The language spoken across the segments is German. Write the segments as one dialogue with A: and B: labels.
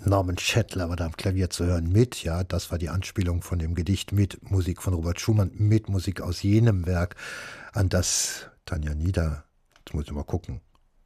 A: Norman Chandler war da am Klavier zu hören mit, ja, das war die Anspielung von dem Gedicht mit Musik von Robert Schumann, mit Musik aus jenem Werk, an das Tanja Nieder, jetzt muss ich mal gucken,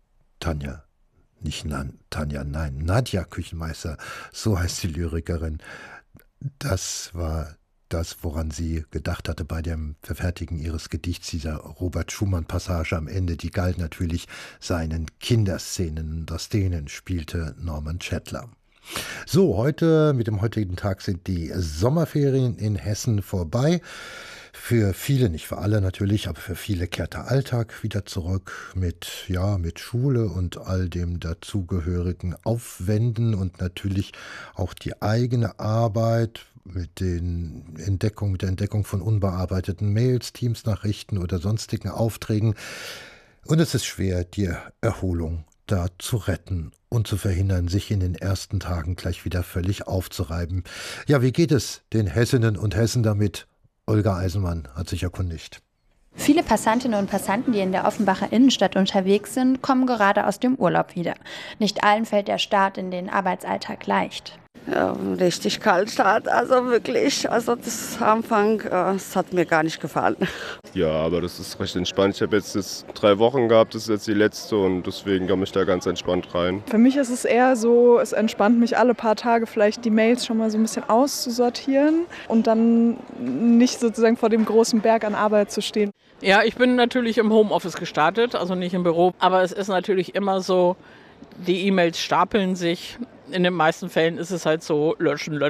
A: Nadja Küchenmeister, so heißt die Lyrikerin, das war das, woran sie gedacht hatte bei dem Verfertigen ihres Gedichts, dieser Robert Schumann-Passage am Ende, die galt natürlich seinen Kinderszenen, und aus denen spielte Norman Chandler. So, mit dem heutigen Tag sind die Sommerferien in Hessen vorbei. Für viele, nicht für alle natürlich, aber für viele kehrt der Alltag wieder zurück mit Schule und all dem dazugehörigen Aufwänden und natürlich auch die eigene Arbeit mit der Entdeckung von unbearbeiteten Mails, Teams-Nachrichten oder sonstigen Aufträgen. Und es ist schwer, die Erholung da zu retten und zu verhindern, sich in den ersten Tagen gleich wieder völlig aufzureiben. Ja, wie geht es den Hessinnen und Hessen damit? Olga Eisenmann hat sich erkundigt.
B: Viele Passantinnen und Passanten, die in der Offenbacher Innenstadt unterwegs sind, kommen gerade aus dem Urlaub wieder. Nicht allen fällt der Start in den Arbeitsalltag leicht.
C: Ja, richtig kalt Start, also wirklich. Also das Anfang, das hat mir gar nicht gefallen.
D: Ja, aber das ist recht entspannt. Ich habe jetzt 3 Wochen gehabt, das ist jetzt die letzte und deswegen komme ich da ganz entspannt rein.
E: Für mich ist es eher so, es entspannt mich alle paar Tage vielleicht die Mails schon mal so ein bisschen auszusortieren und dann nicht sozusagen vor dem großen Berg an Arbeit zu stehen.
F: Ja, ich bin natürlich im Homeoffice gestartet, also nicht im Büro, aber es ist natürlich immer so, die E-Mails stapeln sich. In den meisten Fällen ist es halt so, löschen.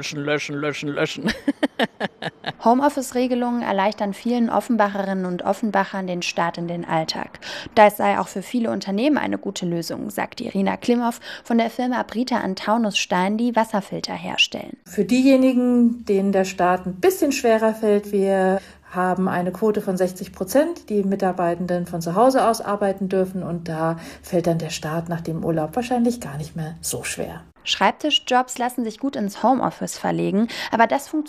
B: Homeoffice-Regelungen erleichtern vielen Offenbacherinnen und Offenbachern den Start in den Alltag. Das sei auch für viele Unternehmen eine gute Lösung, sagt Irina Klimov von der Firma Brita an Taunusstein, die Wasserfilter herstellen.
G: Für diejenigen, denen der Start ein bisschen schwerer fällt, wir haben eine Quote von 60%, die Mitarbeitenden von zu Hause aus arbeiten dürfen und da fällt dann der Start nach dem Urlaub wahrscheinlich gar nicht mehr so schwer.
B: Schreibtischjobs lassen sich gut ins Homeoffice verlegen, aber das funktioniert